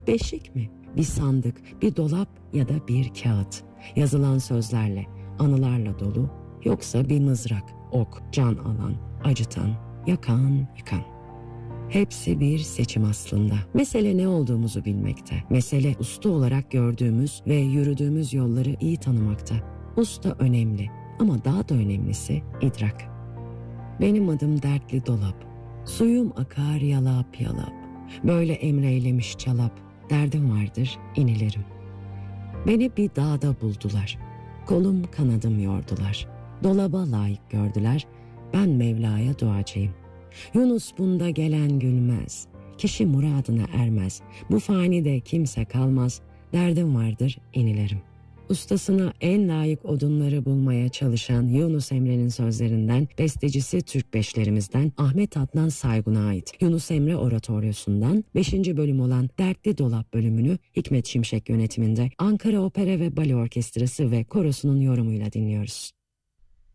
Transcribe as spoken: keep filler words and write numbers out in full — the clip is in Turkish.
Beşik mi? Bir sandık, bir dolap ya da bir kağıt. Yazılan sözlerle, anılarla dolu, yoksa bir mızrak, ok, can alan, acıtan, yakan, yıkan. Hepsi bir seçim aslında. Mesele ne olduğumuzu bilmekte. Mesele usta olarak gördüğümüz ve yürüdüğümüz yolları iyi tanımakta. Usta önemli ama daha da önemlisi idrak. Benim adım dertli dolap. Suyum akar yalap yalap. Böyle emreylemiş çalap. Derdim vardır inilerim. Beni bir dağda buldular. Kolum kanadım yordular. Dolaba layık gördüler. Ben Mevla'ya duacıyım. Yunus bunda gelen gülmez. Kişi muradına ermez. Bu fanide kimse kalmaz. Derdim vardır inilerim. Ustasına en layık odunları bulmaya çalışan Yunus Emre'nin sözlerinden, bestecisi Türk beşlerimizden Ahmet Adnan Saygun'a ait Yunus Emre Oratoryosu'ndan beşinci bölüm olan Dertli Dolap bölümünü Hikmet Şimşek yönetiminde Ankara Opera ve Bale Orkestrası ve Korosu'nun yorumuyla dinliyoruz.